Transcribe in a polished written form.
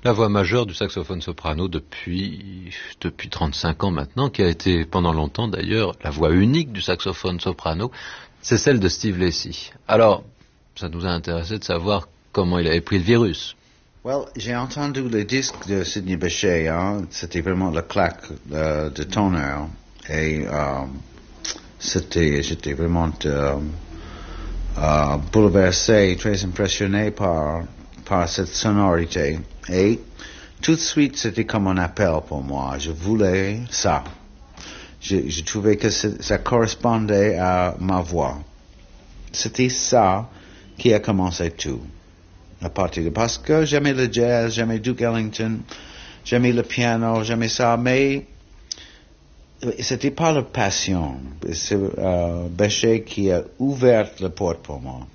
La voix majeure du saxophone soprano depuis 35 ans maintenant, qui a été pendant longtemps d'ailleurs la voix unique du saxophone soprano, c'est celle de Steve Lacy. Alors, ça nous a intéressé de savoir comment il avait pris le virus. Well, j'ai entendu le disque de Sidney Bechet, hein, c'était vraiment la claque de tonnerre, et j'étais vraiment bouleversé, très impressionné par cette sonorité. Et tout de suite, c'était comme un appel pour moi. Je voulais ça. Je trouvais que ça correspondait à ma voix. C'était ça qui a commencé tout. À partir de, parce que j'aimais le jazz, j'aimais Duke Ellington, j'aimais le piano, j'aimais ça, mais c'était pas la passion. C'est Bechet qui a ouvert la porte pour moi.